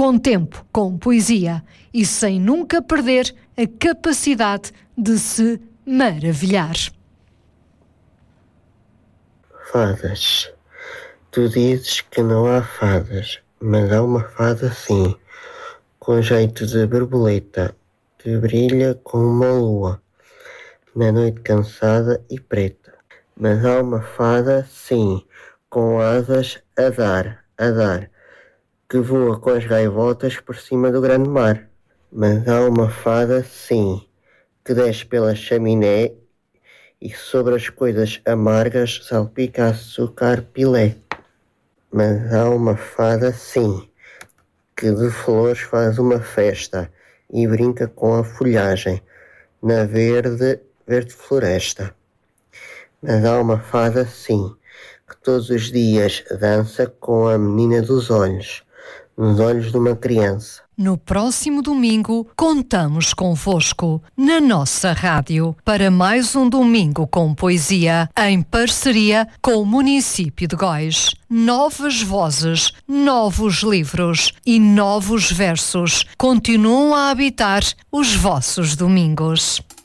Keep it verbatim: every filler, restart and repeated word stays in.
com tempo, com poesia e sem nunca perder a capacidade de se maravilhar. Fadas. Tu dizes que não há fadas, mas há uma fada sim, com jeito de borboleta, que brilha como uma lua, na noite cansada e preta. Mas há uma fada sim, com asas a dar, a dar, que voa com as gaivotas por cima do grande mar. Mas há uma fada sim, que desce pela chaminé e sobre as coisas amargas salpica açúcar pilé. Mas há uma fada sim, que de flores faz uma festa e brinca com a folhagem na verde, verde floresta. Mas há uma fada sim, que todos os dias dança com a menina dos olhos, nos olhos de uma criança. No próximo domingo, contamos convosco na nossa rádio para mais um Domingo com Poesia, em parceria com o município de Góis. Novas vozes, novos livros e novos versos continuam a habitar os vossos domingos.